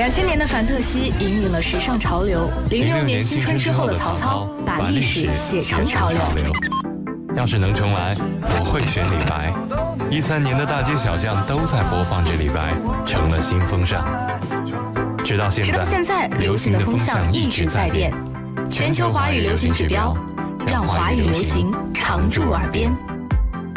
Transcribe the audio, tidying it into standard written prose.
2000年的凡特西引领了时尚潮流，06年新春之后的曹操把历史写成潮流。 要是能重来，我会选李白。13年的大街小巷都在播放着李白，成了新风尚。直到现在，流行的风向一直在变。全球华语流行指标，让华语流行常驻耳边。